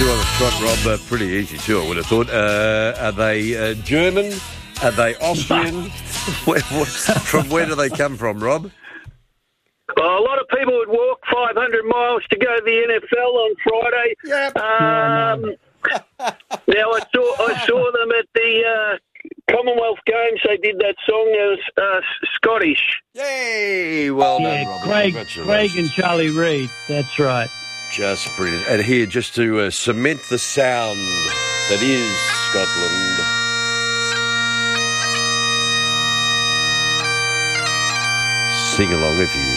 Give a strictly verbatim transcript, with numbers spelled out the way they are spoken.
two on the trot, Rob. Uh, pretty easy too, I would have thought. Uh, are they uh, German? Are they Austrian? where, what, from where do they come from, Rob? Well, a lot of people would walk five hundred miles to go to the N F L on Friday. Yep. Um, now, I saw I saw them at the uh, Commonwealth Games. They did that song. It was uh, Scottish. Yay! Well Yeah, done, Rob. Craig, Congratulations. Craig and Charlie Reid. That's right. Just brilliant. And here, just to uh, cement the sound that is Scotland. Sing along if you